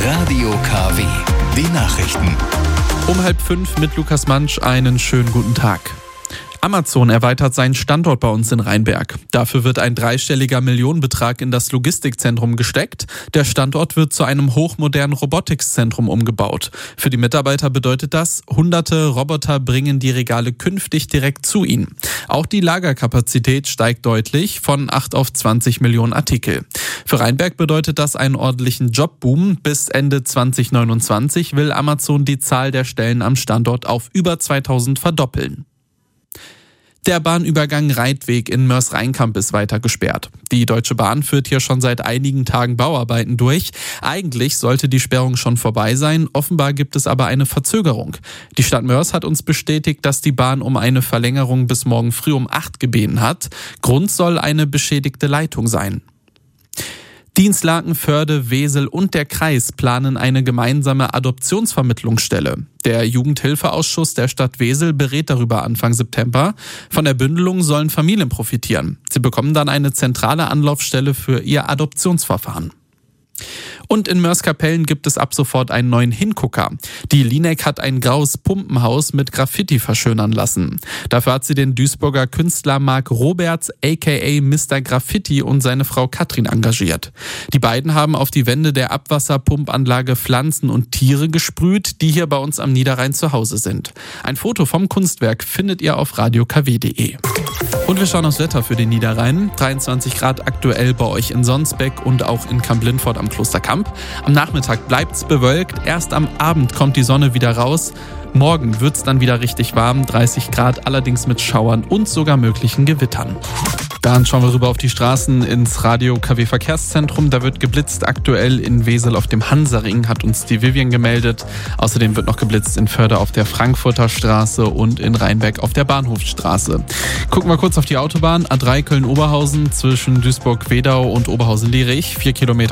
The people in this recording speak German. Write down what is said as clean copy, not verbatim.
Radio KW, die Nachrichten. Um 4:30 mit Lukas Mansch, einen schönen guten Tag. Amazon erweitert seinen Standort bei uns in Rheinberg. Dafür wird ein dreistelliger Millionenbetrag in das Logistikzentrum gesteckt. Der Standort wird zu einem hochmodernen Robotikzentrum umgebaut. Für die Mitarbeiter bedeutet das, hunderte Roboter bringen die Regale künftig direkt zu ihnen. Auch die Lagerkapazität steigt deutlich von 8 auf 20 Millionen Artikel. Für Rheinberg bedeutet das einen ordentlichen Jobboom. Bis Ende 2029 will Amazon die Zahl der Stellen am Standort auf über 2000 verdoppeln. Der Bahnübergang Reitweg in Moers-Rheinkamp ist weiter gesperrt. Die Deutsche Bahn führt hier schon seit einigen Tagen Bauarbeiten durch. Eigentlich sollte die Sperrung schon vorbei sein, offenbar gibt es aber eine Verzögerung. Die Stadt Moers hat uns bestätigt, dass die Bahn um eine Verlängerung bis morgen früh um 8 gebeten hat. Grund soll eine beschädigte Leitung sein. Dinslaken, Förde, Wesel und der Kreis planen eine gemeinsame Adoptionsvermittlungsstelle. Der Jugendhilfeausschuss der Stadt Wesel berät darüber Anfang September. Von der Bündelung sollen Familien profitieren. Sie bekommen dann eine zentrale Anlaufstelle für ihr Adoptionsverfahren. Und in Moerskapellen gibt es ab sofort einen neuen Hingucker. Die Linek hat ein graues Pumpenhaus mit Graffiti verschönern lassen. Dafür hat sie den Duisburger Künstler Marc Roberts aka Mr. Graffiti und seine Frau Katrin engagiert. Die beiden haben auf die Wände der Abwasserpumpanlage Pflanzen und Tiere gesprüht, die hier bei uns am Niederrhein zu Hause sind. Ein Foto vom Kunstwerk findet ihr auf radiokw.de. Und wir schauen aufs Wetter für den Niederrhein. 23 Grad aktuell bei euch in Sonsbeck und auch in Kamp-Lindfort am Klosterkamp. Am Nachmittag bleibt's bewölkt. Erst am Abend kommt die Sonne wieder raus. Morgen wird's dann wieder richtig warm. 30 Grad, allerdings mit Schauern und sogar möglichen Gewittern. Dann schauen wir rüber auf die Straßen ins Radio KW Verkehrszentrum. Da wird geblitzt aktuell in Wesel auf dem Hansaring, hat uns die Vivian gemeldet. Außerdem wird noch geblitzt in Förde auf der Frankfurter Straße und in Rheinberg auf der Bahnhofstraße. Gucken wir kurz auf die Autobahn. A3 Köln-Oberhausen zwischen Duisburg-Wedau und Oberhausen-Lierich. 4 Kilometer